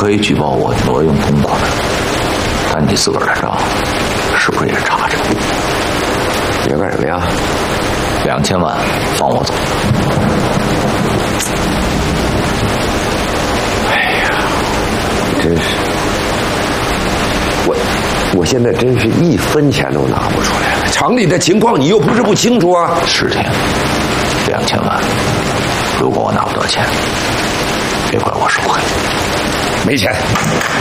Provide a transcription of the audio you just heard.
可以举报我挪用公款，但你自个儿的账是不是也查着？ 你要干什么呀 ？2000万，放我走。 哎呀，真是，我现在真是1分钱都拿不出来了。厂里的情况你又不是不清楚啊。 10天，2000万，如果我拿不到钱，别怪我收黑。 没钱。